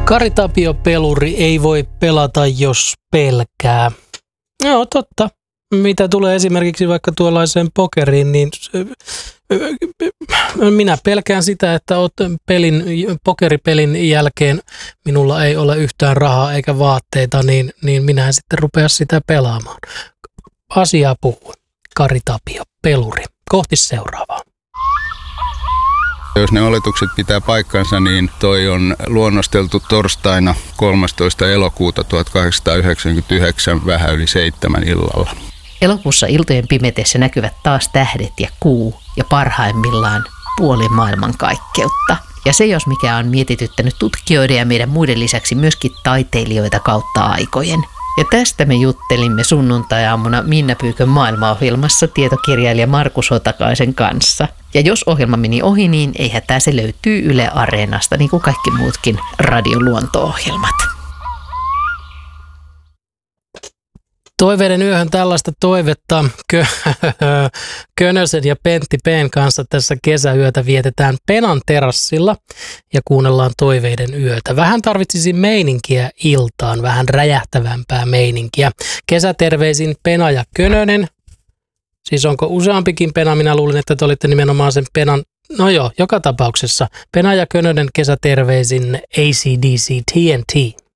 Kari Tapio peluri ei voi pelata, jos pelkää. Joo, totta. Mitä tulee esimerkiksi vaikka tuollaiseen pokeriin, niin minä pelkään sitä, että pokeripelin jälkeen minulla ei ole yhtään rahaa eikä vaatteita, niin minä en sitten rupea sitä pelaamaan. Asiaa puhuu. Kari Tapio peluri. Kohti seuraavaa. Jos ne oletukset pitää paikkansa, niin toi on luonnosteltu torstaina 13. elokuuta 1899 vähän yli 7 illalla. Elokuussa iltojen pimetessä näkyvät taas tähdet ja kuu ja parhaimmillaan puoli maailmankaikkeutta. Ja se jos mikä on mietityttänyt tutkijoiden ja meidän muiden lisäksi myöskin taiteilijoita kautta aikojen. Ja tästä me juttelimme sunnuntai-aamuna Minna Pyykön maailmaohjelmassa tietokirjailija Markus Hotakaisen kanssa. Ja jos ohjelma meni ohi, niin ei hätää, se löytyy Yle Areenasta, niin kuin kaikki muutkin radioluonto-ohjelmat. Toiveiden yöhön tällaista toivetta Könösen ja Pentti P:n kanssa tässä kesäyötä vietetään Penan terassilla ja kuunnellaan toiveiden yötä. Vähän tarvitsisi meininkiä iltaan, vähän räjähtävämpää meininkiä. Kesäterveisin Pena ja Könönen. Siis onko useampikin Pena? Minä luulin, että te olitte nimenomaan sen Penan. No joo, joka tapauksessa Pena ja Könönen kesäterveisin AC/DC TNT.